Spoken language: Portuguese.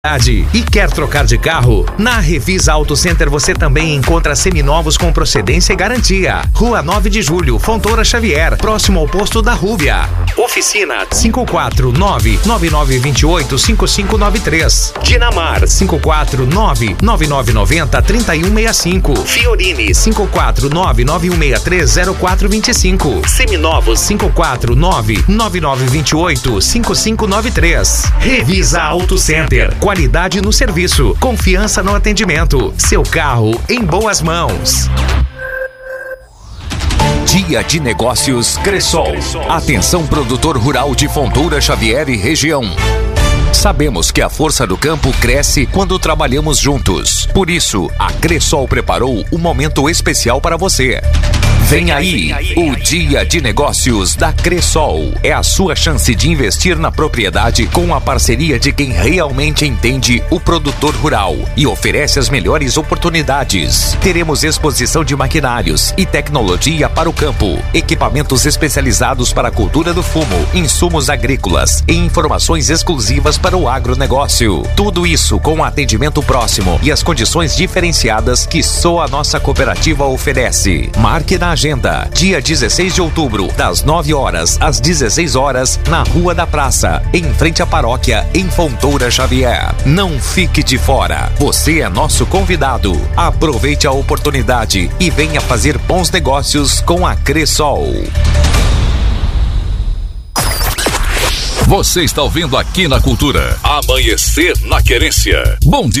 E quer trocar de carro? Na Revisa Auto Center você também encontra seminovos com procedência e garantia. Rua 9 de Julho, Fontoura Xavier, próximo ao posto da Rúbia. Oficina 549-9928-5593. Dinamar 549-9990-3165. Fiorini 549-9163-0425. Seminovos 549-9928-5593. Revisa Auto Center. Qualidade no serviço, confiança no atendimento. Seu carro em boas mãos. Dia de Negócios Cressol. Atenção, produtor rural de Fontoura Xavier e região. Sabemos que a força do campo cresce quando trabalhamos juntos. Por isso, a Cressol preparou um momento especial para você. Vem aí o Dia de Negócios da Cressol. É a sua chance de investir na propriedade com a parceria de quem realmente entende o produtor rural e oferece as melhores oportunidades. Teremos exposição de maquinários e tecnologia para o campo, equipamentos especializados para a cultura do fumo, insumos agrícolas e informações exclusivas para o agronegócio. Tudo isso com atendimento próximo e as condições diferenciadas que só a nossa cooperativa oferece. Marque na agenda, dia 16 de outubro, das 9 horas às 16 horas, na Rua da Praça, em frente à paróquia, em Fontoura Xavier. Não fique de fora, você é nosso convidado. Aproveite a oportunidade e venha fazer bons negócios com a Cressol. Você está ouvindo aqui na Cultura. Amanhecer na Querência. Bom dia.